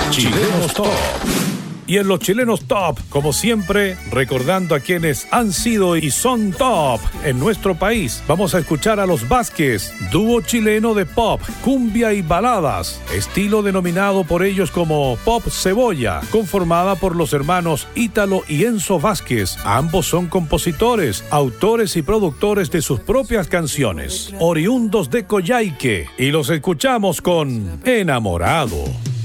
Chilenos Top. Y en los Chilenos Top, como siempre, recordando a quienes han sido y son top en nuestro país, vamos a escuchar a Los Vázquez, dúo chileno de pop, cumbia y baladas, estilo denominado por ellos como Pop Cebolla, conformada por los hermanos Ítalo y Enzo Vázquez. Ambos son compositores, autores y productores de sus propias canciones, oriundos de Coyhaique, y los escuchamos con Enamorado.